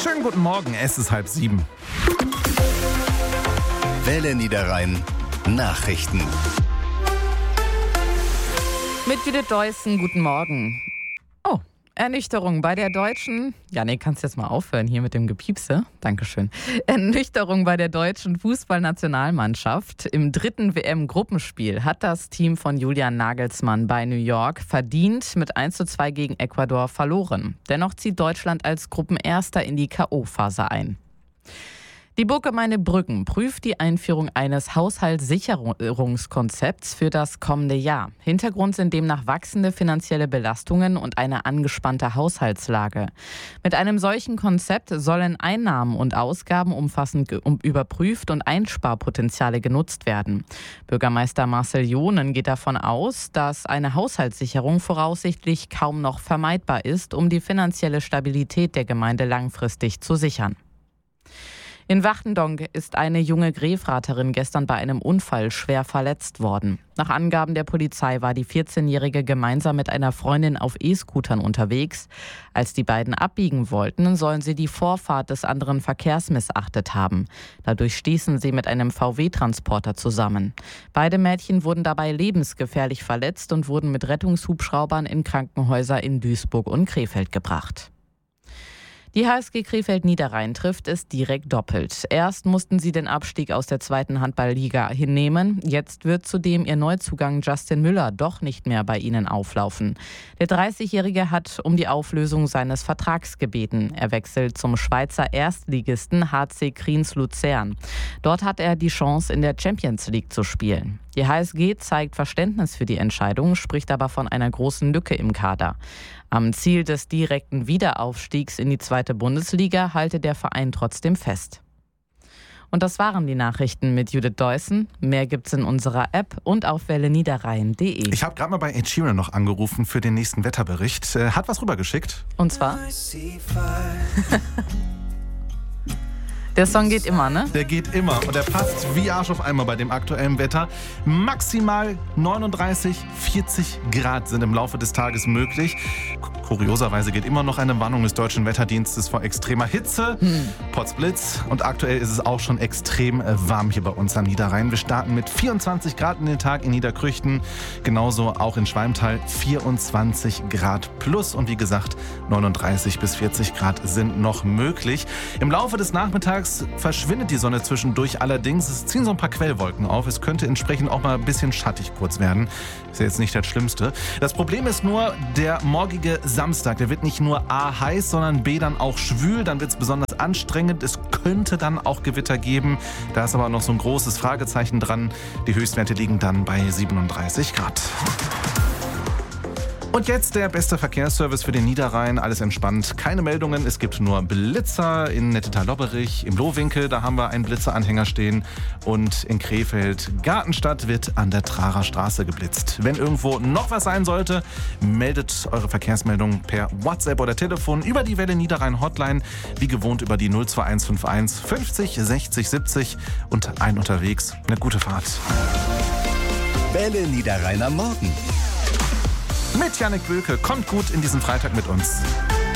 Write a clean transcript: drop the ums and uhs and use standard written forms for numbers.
Schönen guten Morgen, es ist 6:30. Welle Niederrhein Nachrichten. Mit Judith Deussen, guten Morgen. Oh, Ernüchterung bei der deutschen... Ja, nee, kannst jetzt mal aufhören hier mit dem Gepiepse. Dankeschön. Ernüchterung bei der deutschen Fußballnationalmannschaft. Im 3. WM-Gruppenspiel hat das Team von Julian Nagelsmann bei New York verdient mit 1:2 gegen Ecuador verloren. Dennoch zieht Deutschland als Gruppenerster in die K.O.-Phase ein. Die Burggemeinde Brüggen prüft die Einführung eines Haushaltssicherungskonzepts für das kommende Jahr. Hintergrund sind demnach wachsende finanzielle Belastungen und eine angespannte Haushaltslage. Mit einem solchen Konzept sollen Einnahmen und Ausgaben umfassend überprüft und Einsparpotenziale genutzt werden. Bürgermeister Marcel Johnen geht davon aus, dass eine Haushaltssicherung voraussichtlich kaum noch vermeidbar ist, um die finanzielle Stabilität der Gemeinde langfristig zu sichern. In Wachtendonk ist eine junge Grefraterin gestern bei einem Unfall schwer verletzt worden. Nach Angaben der Polizei war die 14-Jährige gemeinsam mit einer Freundin auf E-Scootern unterwegs. Als die beiden abbiegen wollten, sollen sie die Vorfahrt des anderen Verkehrs missachtet haben. Dadurch stießen sie mit einem VW-Transporter zusammen. Beide Mädchen wurden dabei lebensgefährlich verletzt und wurden mit Rettungshubschraubern in Krankenhäuser in Duisburg und Krefeld gebracht. Die HSG Krefeld-Niederrhein trifft es direkt doppelt. Erst mussten sie den Abstieg aus der 2. Handball-Liga hinnehmen. Jetzt wird zudem ihr Neuzugang Justin Müller doch nicht mehr bei ihnen auflaufen. Der 30-Jährige hat um die Auflösung seines Vertrags gebeten. Er wechselt zum Schweizer Erstligisten HC Kriens Luzern. Dort hat er die Chance, in der Champions League zu spielen. Die HSG zeigt Verständnis für die Entscheidung, spricht aber von einer großen Lücke im Kader. Am Ziel des direkten Wiederaufstiegs in die 2. Bundesliga halte der Verein trotzdem fest. Und das waren die Nachrichten mit Judith Deussen. Mehr gibt's in unserer App und auf welleniederrhein.de. Ich habe gerade mal bei Ed Sheeran noch angerufen für den nächsten Wetterbericht. Hat was rübergeschickt. Und zwar... Der Song geht immer, ne? Der geht immer und der passt wie Arsch auf Eimer bei dem aktuellen Wetter. Maximal 39, 40 Grad sind im Laufe des Tages möglich. Kurioserweise geht immer noch eine Warnung des Deutschen Wetterdienstes vor extremer Hitze, Potzblitz, und aktuell ist es auch schon extrem warm hier bei uns am Niederrhein. Wir starten mit 24 Grad in den Tag in Niederkrüchten, genauso auch in Schwalmtal 24 Grad plus und wie gesagt 39 bis 40 Grad sind noch möglich. Im Laufe des Nachmittags verschwindet die Sonne zwischendurch allerdings. Es ziehen so ein paar Quellwolken auf. Es könnte entsprechend auch mal ein bisschen schattig kurz werden. Ist ja jetzt nicht das Schlimmste. Das Problem ist nur, der morgige Samstag, der wird nicht nur A heiß, sondern B dann auch schwül. Dann wird es besonders anstrengend. Es könnte dann auch Gewitter geben. Da ist aber noch so ein großes Fragezeichen dran. Die Höchstwerte liegen dann bei 37 Grad. Und jetzt der beste Verkehrsservice für den Niederrhein. Alles entspannt, keine Meldungen. Es gibt nur Blitzer in Nettetal-Lobberich, im Lohwinkel, da haben wir einen Blitzeranhänger stehen. Und in Krefeld Gartenstadt wird an der Trarer Straße geblitzt. Wenn irgendwo noch was sein sollte, meldet eure Verkehrsmeldung per WhatsApp oder Telefon über die Welle Niederrhein Hotline. Wie gewohnt über die 02151 50 60 70 und ein unterwegs. Eine gute Fahrt. Welle Niederrhein am Morgen. Mit Jannik Wülke. Kommt gut in diesen Freitag mit uns.